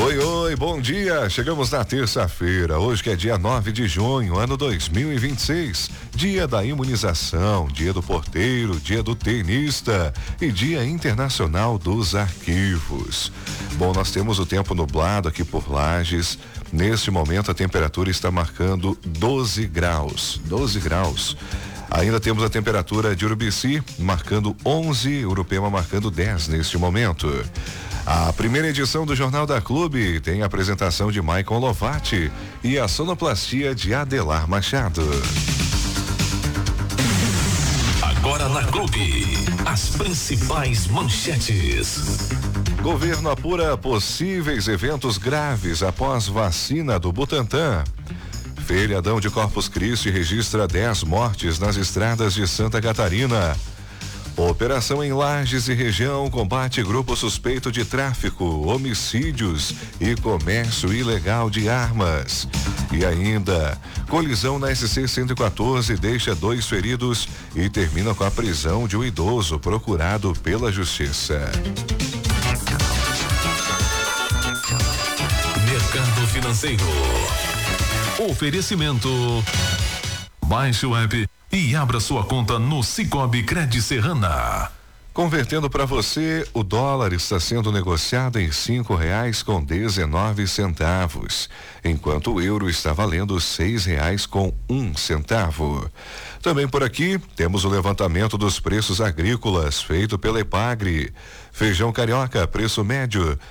Oi, oi, bom dia. Chegamos na terça-feira, hoje que é dia 9 de junho, ano 2026. Dia da imunização, dia do porteiro, dia do tenista e dia internacional dos arquivos. Bom, nós temos o tempo nublado aqui por Lages. Neste momento a temperatura está marcando 12 graus. 12 graus. Ainda temos a temperatura de Urubici marcando 11, Urupema marcando 10 neste momento. A primeira edição do Jornal da Clube tem a apresentação de Maicon Lovati e a sonoplastia de Adelar Machado. Agora na Clube, as principais manchetes. Governo apura possíveis eventos graves após vacina do Butantan. Feriadão de Corpus Christi registra 10 mortes nas estradas de Santa Catarina. Operação em Lages e região combate grupo suspeito de tráfico, homicídios e comércio ilegal de armas. E ainda, colisão na SC 114 deixa 2 feridos e termina com a prisão de um idoso procurado pela justiça. Mercado Financeiro. Oferecimento. Baixe o app e abra sua conta no Sicoob Cred Serrana. Convertendo para você, o dólar está sendo negociado em R$ 5,19, enquanto o euro está valendo R$ 6,01. Também por aqui temos o levantamento dos preços agrícolas feito pela Epagre. Feijão carioca, preço médio R$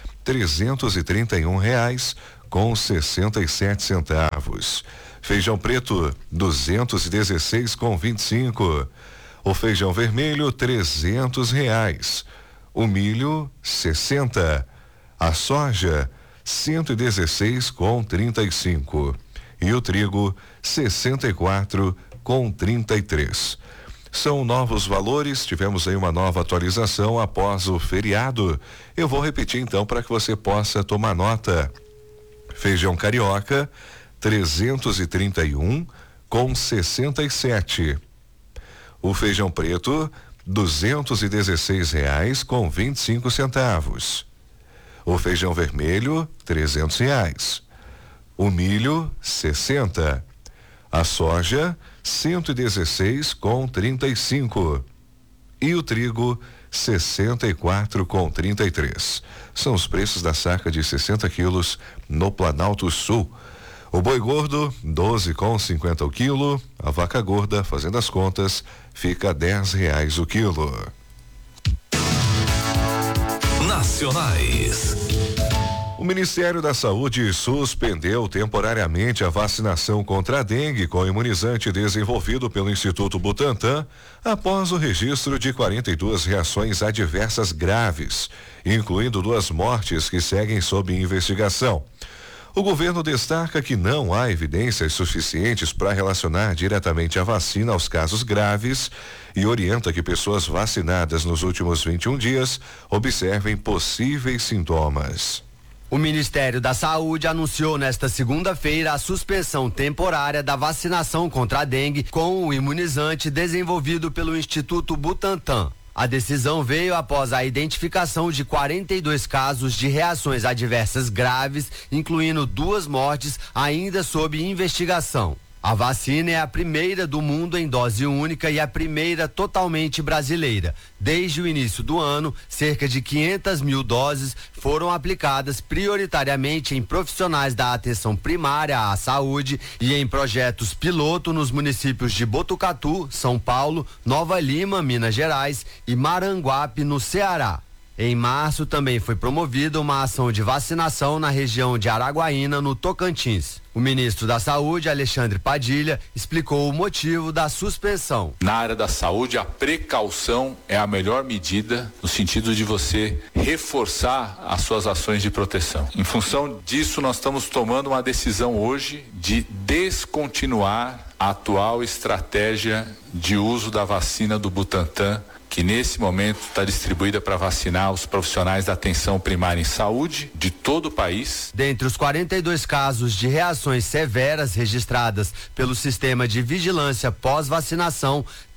331,67. Feijão preto, R$ 216,25. O feijão vermelho, R$ 300. O milho, 60. A soja, R$ 116,35. E o trigo, R$ 64,33. São novos valores, tivemos aí uma nova atualização após o feriado. Eu vou repetir então para que você possa tomar nota. Feijão carioca, 331,67. O feijão preto, R$ 216,25. O feijão vermelho, R$ 300. O milho, 60. A soja, R$ 116,35. E o trigo, R$ 64,33. São os preços da saca de 60 quilos no Planalto Sul. O boi gordo, 12,50 o quilo. A vaca gorda, fazendo as contas, fica R$10 o quilo. Nacionais. O Ministério da Saúde suspendeu temporariamente a vacinação contra a dengue com imunizante desenvolvido pelo Instituto Butantan após o registro de 42 reações adversas graves, incluindo 2 mortes que seguem sob investigação. O governo destaca que não há evidências suficientes para relacionar diretamente a vacina aos casos graves e orienta que pessoas vacinadas nos últimos 21 dias observem possíveis sintomas. O Ministério da Saúde anunciou nesta segunda-feira a suspensão temporária da vacinação contra a dengue com o imunizante desenvolvido pelo Instituto Butantan. A decisão veio após a identificação de 42 casos de reações adversas graves, incluindo 2 mortes ainda sob investigação. A vacina é a primeira do mundo em dose única e a primeira totalmente brasileira. Desde o início do ano, cerca de 500 mil doses foram aplicadas prioritariamente em profissionais da atenção primária à saúde e em projetos piloto nos municípios de Botucatu, São Paulo, Nova Lima, Minas Gerais e Maranguape, no Ceará. Em março também foi promovida uma ação de vacinação na região de Araguaína, no Tocantins. O ministro da Saúde, Alexandre Padilha, explicou o motivo da suspensão. Na área da saúde, a precaução é a melhor medida no sentido de você reforçar as suas ações de proteção. Em função disso, nós estamos tomando uma decisão hoje de descontinuar a atual estratégia de uso da vacina do Butantan, que nesse momento está distribuída para vacinar os profissionais da atenção primária em saúde de todo o país. Dentre os 42 casos de reações severas registradas pelo Sistema de Vigilância pós-vacinação,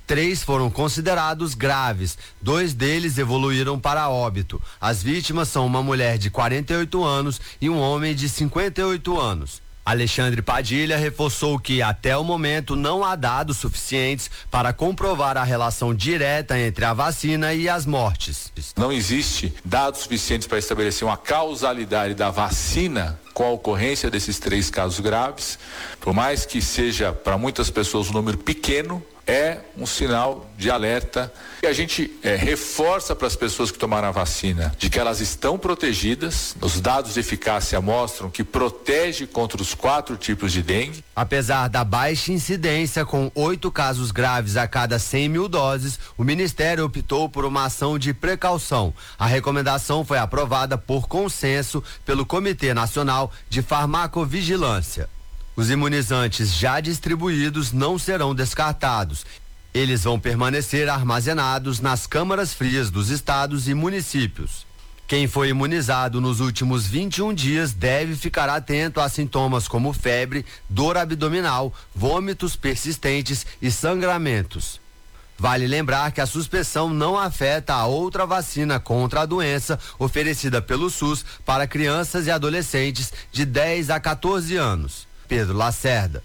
3 foram considerados graves, 2 deles evoluíram para óbito. As vítimas são uma mulher de 48 anos e um homem de 58 anos. Alexandre Padilha reforçou que, até o momento, não há dados suficientes para comprovar a relação direta entre a vacina e as mortes. Não existe dados suficientes para estabelecer uma causalidade da vacina com a ocorrência desses 3 casos graves. Por mais que seja para muitas pessoas um número pequeno, é um sinal de alerta. E a gente reforça para as pessoas que tomaram a vacina de que elas estão protegidas. Os dados de eficácia mostram que protege contra os 4 tipos de dengue. Apesar da baixa incidência, com 8 casos graves a cada 100 mil doses, o Ministério optou por uma ação de precaução. A recomendação foi aprovada por consenso pelo Comitê Nacional de Farmacovigilância. Os imunizantes já distribuídos não serão descartados. Eles vão permanecer armazenados nas câmaras frias dos estados e municípios. Quem foi imunizado nos últimos 21 dias deve ficar atento a sintomas como febre, dor abdominal, vômitos persistentes e sangramentos. Vale lembrar que a suspensão não afeta a outra vacina contra a doença oferecida pelo SUS para crianças e adolescentes de 10 a 14 anos. Pedro Lacerda.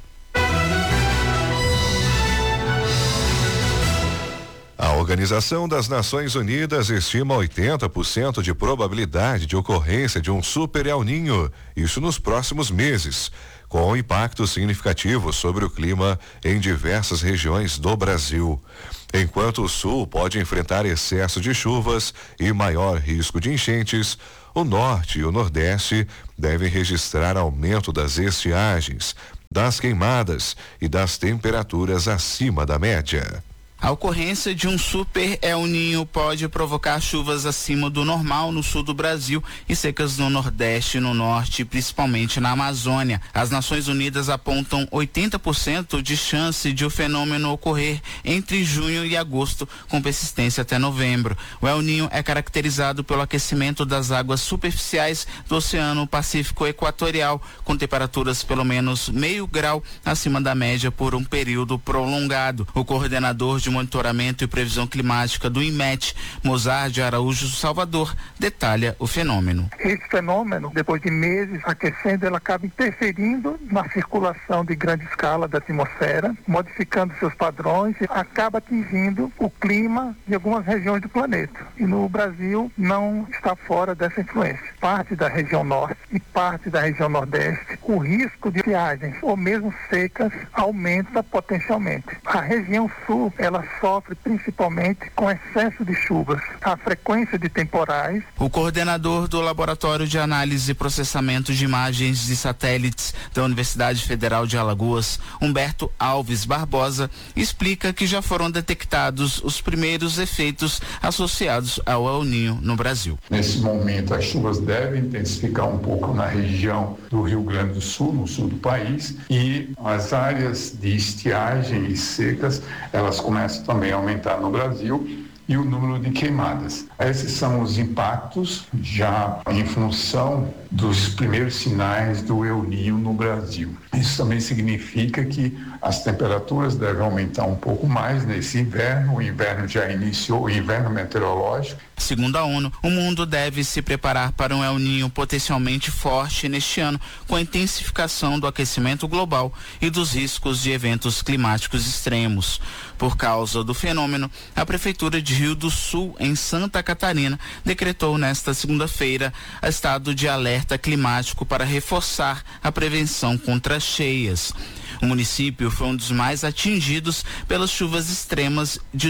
A Organização das Nações Unidas estima 80% de probabilidade de ocorrência de um super El Niño, isso nos próximos meses, com impacto significativo sobre o clima em diversas regiões do Brasil. Enquanto o sul pode enfrentar excesso de chuvas e maior risco de enchentes, o norte e o nordeste devem registrar aumento das estiagens, das queimadas e das temperaturas acima da média. A ocorrência de um super El Niño pode provocar chuvas acima do normal no sul do Brasil e secas no Nordeste e no Norte, principalmente na Amazônia. As Nações Unidas apontam 80% de chance de o fenômeno ocorrer entre junho e agosto, com persistência até novembro. O El Niño é caracterizado pelo aquecimento das águas superficiais do Oceano Pacífico Equatorial, com temperaturas pelo menos meio grau acima da média por um período prolongado. O coordenador de Monitoramento e Previsão Climática do INMET, Mozart de Araújo Salvador, detalha o fenômeno. Esse fenômeno, depois de meses aquecendo, ele acaba interferindo na circulação de grande escala da atmosfera, modificando seus padrões e acaba atingindo o clima de algumas regiões do planeta. E no Brasil não está fora dessa influência. Parte da região norte e parte da região nordeste, o risco de estiagens ou mesmo secas aumenta potencialmente. A região sul, ela sofre principalmente com excesso de chuvas, a frequência de temporais. O coordenador do Laboratório de Análise e Processamento de Imagens de Satélites da Universidade Federal de Alagoas, Humberto Alves Barbosa, explica que já foram detectados os primeiros efeitos associados ao El Niño no Brasil. Nesse momento, as chuvas devem intensificar um pouco na região do Rio Grande do Sul, no sul do país, e as áreas de estiagem e secas, elas começam também a aumentar no Brasil, e o número de queimadas. Esses são os impactos já em função dos primeiros sinais do El Niño no Brasil. Isso também significa que as temperaturas devem aumentar um pouco mais nesse inverno. O inverno já iniciou, o inverno meteorológico. Segundo a ONU, o mundo deve se preparar para um El Niño potencialmente forte neste ano, com a intensificação do aquecimento global e dos riscos de eventos climáticos extremos. Por causa do fenômeno, a Prefeitura de Rio do Sul, em Santa Catarina, decretou nesta segunda-feira estado de alerta climático para reforçar a prevenção contra cheias. O município foi um dos mais atingidos pelas chuvas extremas de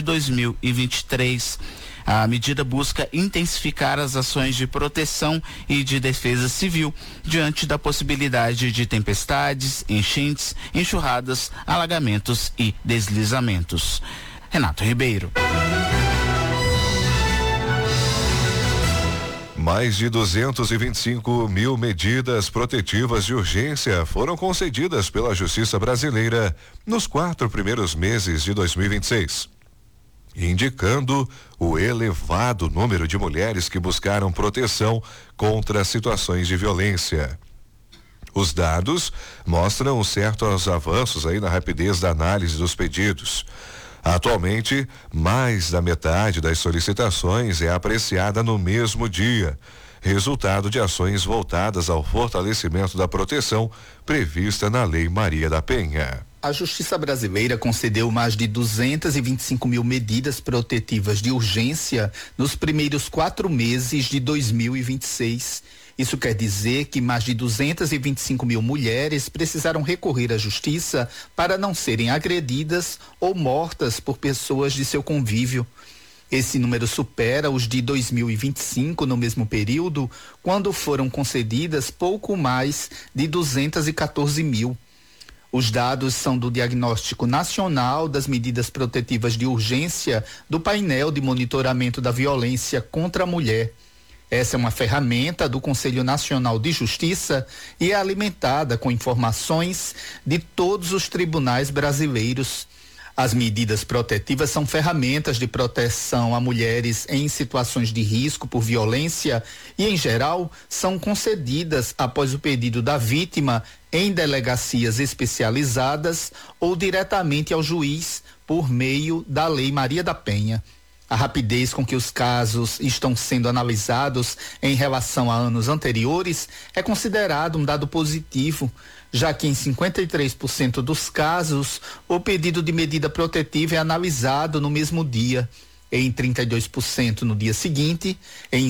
2023. A medida busca intensificar as ações de proteção e de defesa civil diante da possibilidade de tempestades, enchentes, enxurradas, alagamentos e deslizamentos. Renato Ribeiro. Mais de 225 mil medidas protetivas de urgência foram concedidas pela Justiça Brasileira nos 4 primeiros meses de 2026. Indicando o elevado número de mulheres que buscaram proteção contra situações de violência. Os dados mostram certos avanços aí na rapidez da análise dos pedidos. Atualmente, mais da metade das solicitações é apreciada no mesmo dia, resultado de ações voltadas ao fortalecimento da proteção prevista na Lei Maria da Penha. A Justiça brasileira concedeu mais de 225 mil medidas protetivas de urgência nos primeiros 4 meses de 2026. Isso quer dizer que mais de 225 mil mulheres precisaram recorrer à Justiça para não serem agredidas ou mortas por pessoas de seu convívio. Esse número supera os de 2025 no mesmo período, quando foram concedidas pouco mais de 214 mil. Os dados são do Diagnóstico Nacional das Medidas Protetivas de Urgência do Painel de Monitoramento da Violência contra a Mulher. Essa é uma ferramenta do Conselho Nacional de Justiça e é alimentada com informações de todos os tribunais brasileiros. As medidas protetivas são ferramentas de proteção a mulheres em situações de risco por violência e, em geral, são concedidas após o pedido da vítima em delegacias especializadas ou diretamente ao juiz por meio da Lei Maria da Penha. A rapidez com que os casos estão sendo analisados em relação a anos anteriores é considerado um dado positivo, já que em 53% dos casos o pedido de medida protetiva é analisado no mesmo dia, em 32% no dia seguinte, em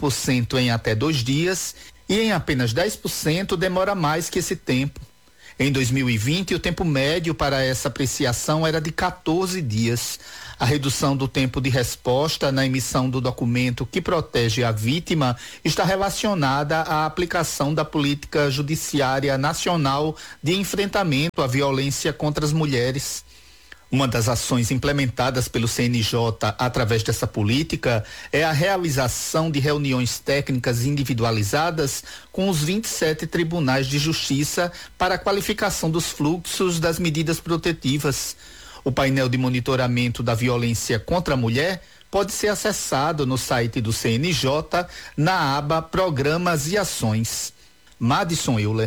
5% em até 2 dias e em apenas 10% demora mais que esse tempo. Em 2020, o tempo médio para essa apreciação era de 14 dias. A redução do tempo de resposta na emissão do documento que protege a vítima está relacionada à aplicação da Política Judiciária Nacional de Enfrentamento à Violência contra as Mulheres. Uma das ações implementadas pelo CNJ através dessa política é a realização de reuniões técnicas individualizadas com os 27 tribunais de justiça para a qualificação dos fluxos das medidas protetivas. O painel de monitoramento da violência contra a mulher pode ser acessado no site do CNJ na aba Programas e Ações. Madison Euler.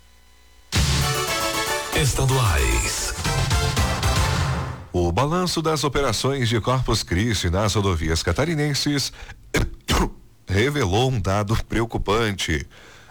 Estaduais. O balanço das operações de Corpus Christi nas rodovias catarinenses revelou um dado preocupante.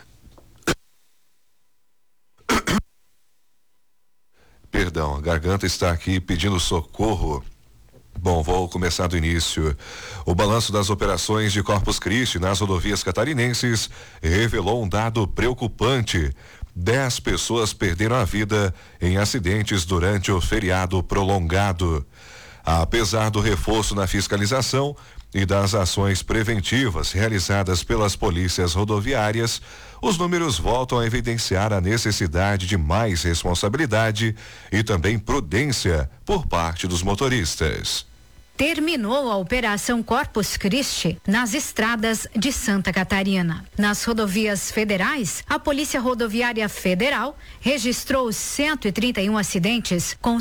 Perdão, a garganta está aqui pedindo socorro. Bom, vou começar do início. O balanço das operações de Corpus Christi nas rodovias catarinenses revelou um dado preocupante. 10 pessoas perderam a vida em acidentes durante o feriado prolongado. Apesar do reforço na fiscalização e das ações preventivas realizadas pelas polícias rodoviárias, os números voltam a evidenciar a necessidade de mais responsabilidade e também prudência por parte dos motoristas. Terminou a Operação Corpus Christi nas estradas de Santa Catarina. Nas rodovias federais, a Polícia Rodoviária Federal registrou 131 acidentes com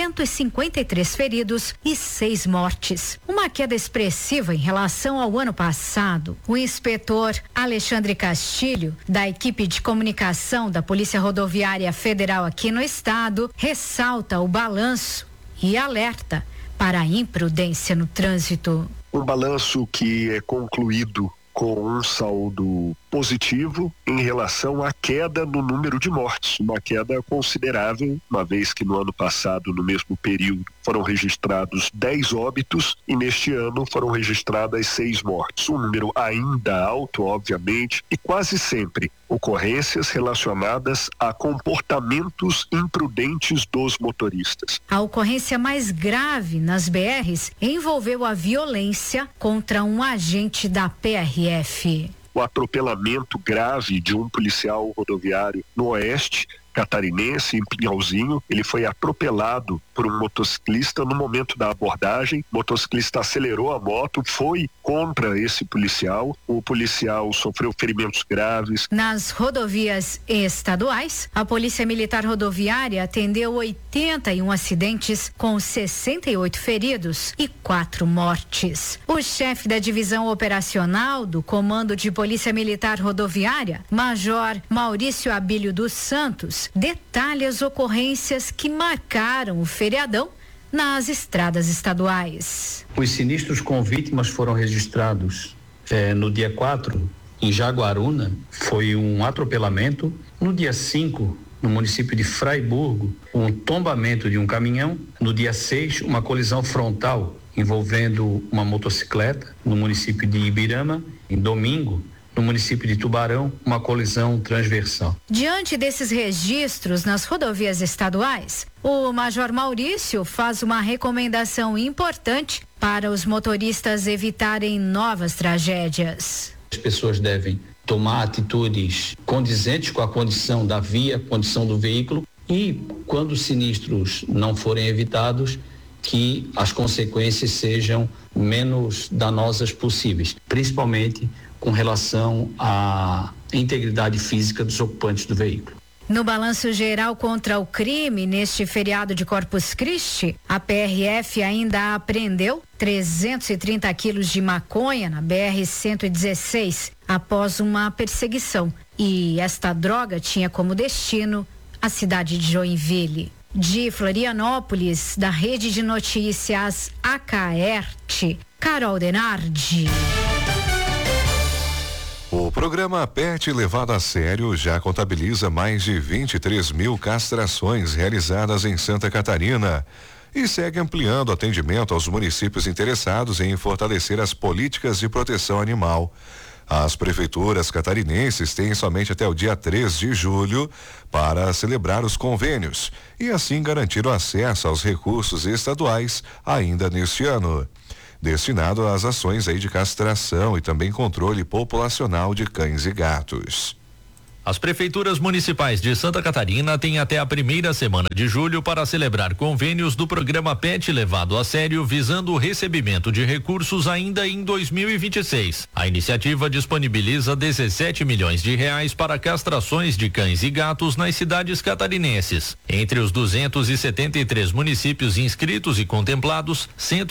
153 feridos e 6 mortes. Uma queda expressiva em relação ao ano passado. O inspetor Alexandre Castilho, da equipe de comunicação da Polícia Rodoviária Federal aqui no estado, ressalta o balanço e alerta para a imprudência no trânsito. Um balanço que é concluído com um saldo positivo em relação à queda no número de mortes, uma queda considerável, uma vez que no ano passado, no mesmo período, foram registrados 10 óbitos e neste ano foram registradas 6 mortes. Um número ainda alto, obviamente, e quase sempre ocorrências relacionadas a comportamentos imprudentes dos motoristas. A ocorrência mais grave nas BRs envolveu a violência contra um agente da PRF. O atropelamento grave de um policial rodoviário no oeste catarinense, em Pinhalzinho, ele foi atropelado por um motociclista no momento da abordagem. O motociclista acelerou a moto, foi contra esse policial. O policial sofreu ferimentos graves. Nas rodovias estaduais, a Polícia Militar Rodoviária atendeu 81 acidentes com 68 feridos e 4 mortes. O chefe da divisão operacional do Comando de Polícia Militar Rodoviária, Major Maurício Abílio dos Santos, detalha as ocorrências que marcaram o feriadão nas estradas estaduais. Os sinistros com vítimas foram registrados no dia 4, em Jaguaruna, foi um atropelamento. No dia 5, no município de Fraiburgo, um tombamento de um caminhão. No dia 6, uma colisão frontal envolvendo uma motocicleta no município de Ibirama. Em domingo, no município de Tubarão, uma colisão transversal. Diante desses registros nas rodovias estaduais, o Major Maurício faz uma recomendação importante para os motoristas evitarem novas tragédias. As pessoas devem tomar atitudes condizentes com a condição da via, condição do veículo, e quando os sinistros não forem evitados, que as consequências sejam menos danosas possíveis, principalmente com relação à integridade física dos ocupantes do veículo. No balanço geral contra o crime, neste feriado de Corpus Christi, a PRF ainda apreendeu 330 quilos de maconha na BR-116 após uma perseguição. E esta droga tinha como destino a cidade de Joinville. De Florianópolis, da Rede de Notícias Acaerte, Carol Denardi. O programa PET levado a sério já contabiliza mais de 23 mil castrações realizadas em Santa Catarina e segue ampliando o atendimento aos municípios interessados em fortalecer as políticas de proteção animal. As prefeituras catarinenses têm somente até o dia 3 de julho para celebrar os convênios e assim garantir o acesso aos recursos estaduais ainda neste ano, destinado às ações de castração e também controle populacional de cães e gatos. As prefeituras municipais de Santa Catarina têm até a primeira semana de julho para celebrar convênios do programa PET levado a sério, visando o recebimento de recursos ainda em 2026. A iniciativa disponibiliza 17 milhões de reais para castrações de cães e gatos nas cidades catarinenses. Entre os 273 municípios inscritos e contemplados,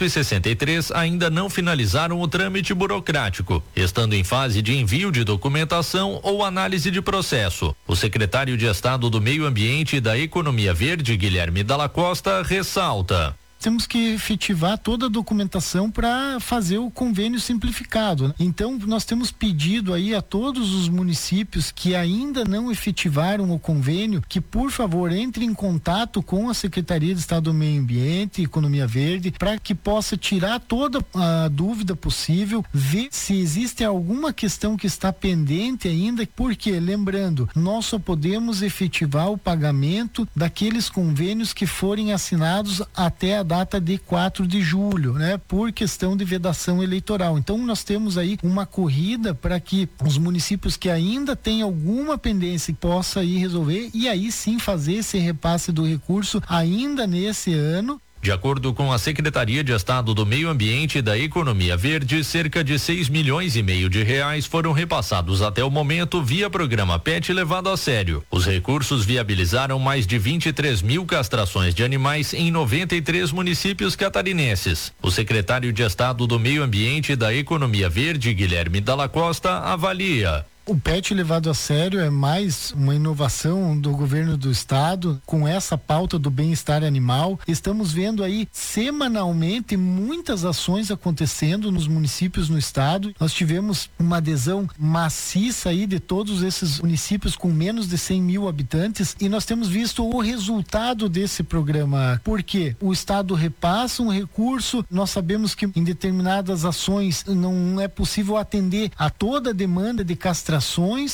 163 ainda não finalizaram o trâmite burocrático, estando em fase de envio de documentação ou análise de processo. O secretário de Estado do Meio Ambiente e da Economia Verde, Guilherme Dalla Costa, ressalta: temos que efetivar toda a documentação para fazer o convênio simplificado. Então, nós temos pedido aí a todos os municípios que ainda não efetivaram o convênio, que por favor entre em contato com a Secretaria de Estado do Meio Ambiente e Economia Verde, para que possa tirar toda a dúvida possível, ver se existe alguma questão que está pendente ainda, porque, lembrando, nós só podemos efetivar o pagamento daqueles convênios que forem assinados até a data de 4 de julho, né? Por questão de vedação eleitoral. Então nós temos aí uma corrida para que os municípios que ainda têm alguma pendência possa ir resolver e aí sim fazer esse repasse do recurso ainda nesse ano. De acordo com a Secretaria de Estado do Meio Ambiente e da Economia Verde, cerca de 6 milhões e meio de reais foram repassados até o momento via programa PET levado a sério. Os recursos viabilizaram mais de 23 mil castrações de animais em 93 municípios catarinenses. O secretário de Estado do Meio Ambiente e da Economia Verde, Guilherme Dalla Costa, avalia: o PET levado a sério é mais uma inovação do governo do estado com essa pauta do bem-estar animal. Estamos vendo aí semanalmente muitas ações acontecendo nos municípios no estado. Nós tivemos uma adesão maciça aí de todos esses municípios com menos de 100 mil habitantes e nós temos visto o resultado desse programa, porque o estado repassa um recurso, nós sabemos que em determinadas ações não é possível atender a toda a demanda de castração,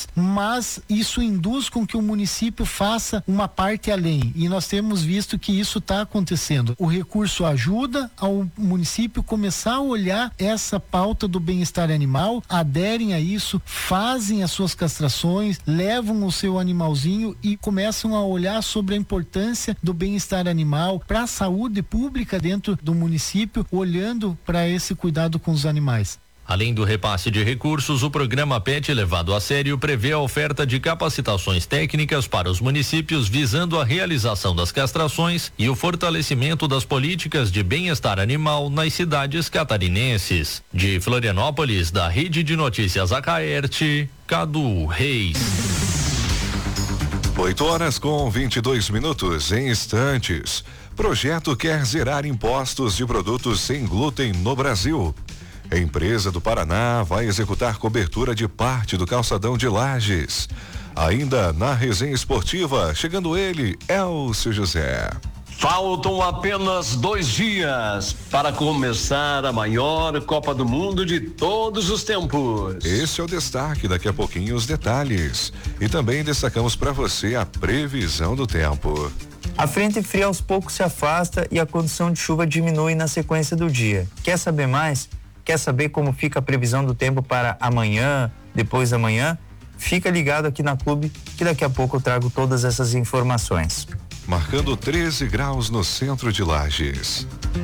mas isso induz com que o município faça uma parte além e nós temos visto que isso está acontecendo. O recurso ajuda ao município começar a olhar essa pauta do bem-estar animal, aderem a isso, fazem as suas castrações, levam o seu animalzinho e começam a olhar sobre a importância do bem-estar animal para a saúde pública dentro do município, olhando para esse cuidado com os animais. Além do repasse de recursos, o programa PET levado a sério prevê a oferta de capacitações técnicas para os municípios visando a realização das castrações e o fortalecimento das políticas de bem-estar animal nas cidades catarinenses. De Florianópolis, da Rede de Notícias Acaerte, Cadu Reis. 8 horas com 22 minutos. Em instantes, Projeto quer zerar impostos de produtos sem glúten no Brasil. A empresa do Paraná vai executar cobertura de parte do calçadão de Lages. Ainda na resenha esportiva, chegando ele, Elcio José. Faltam apenas 2 dias para começar a maior Copa do Mundo de todos os tempos. Esse é o destaque, daqui a pouquinho os detalhes. E também destacamos para você a previsão do tempo. A frente fria aos poucos se afasta e a condição de chuva diminui na sequência do dia. Quer saber mais? Quer saber como fica a previsão do tempo para amanhã, depois da manhã? Fica ligado aqui na Clube que daqui a pouco eu trago todas essas informações. Marcando 13 graus no centro de Lages.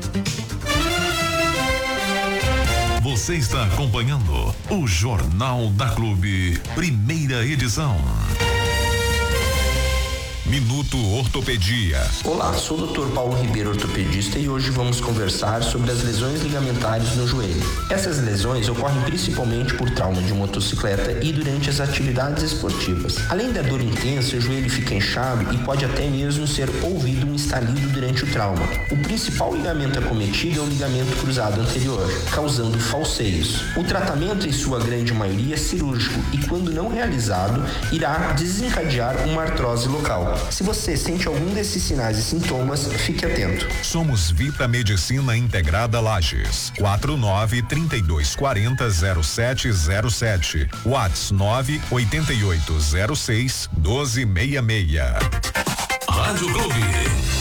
Você está acompanhando o Jornal da Clube, primeira edição. Minuto Ortopedia. Olá, sou o Dr. Paulo Ribeiro, ortopedista, e hoje vamos conversar sobre as lesões ligamentares no joelho. Essas lesões ocorrem principalmente por trauma de motocicleta e durante as atividades esportivas. Além da dor intensa, o joelho fica inchado e pode até mesmo ser ouvido um estalido durante o trauma. O principal ligamento acometido é o ligamento cruzado anterior, causando falseios. O tratamento, em sua grande maioria, é cirúrgico e, quando não realizado, irá desencadear uma artrose local. Se você sente algum desses sinais e sintomas, fique atento. Somos Vita Medicina Integrada Lages. 49-3240-0707. WhatsApp 98806-1266. Rádio Clube.